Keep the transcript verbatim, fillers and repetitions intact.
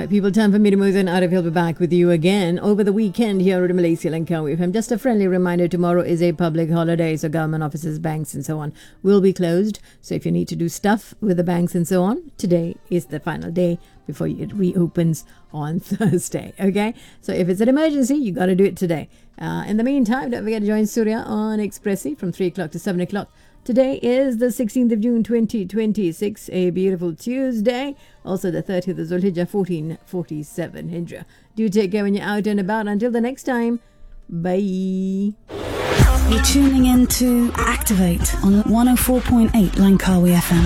right, people, time for me to move on. Arif will be back with you again over the weekend here at Malaysia Langkawi F M. Just a friendly reminder, tomorrow is a public holiday, so government offices, banks and so on will be closed. So if you need to do stuff with the banks and so on, today is the final day before it reopens on Thursday, okay? So if it's an emergency, you got to do it today. Uh, in the meantime, don't forget to join Surya on Expressi from three o'clock to seven o'clock. Today is the sixteenth of June twenty twenty-six, a beautiful Tuesday. Also the thirtieth of Zulhijjah fourteen forty-seven Hijrah. Do take care when you're out and about. Until the next time, bye. You're tuning in to Activate on one oh four point eight Langkawi F M.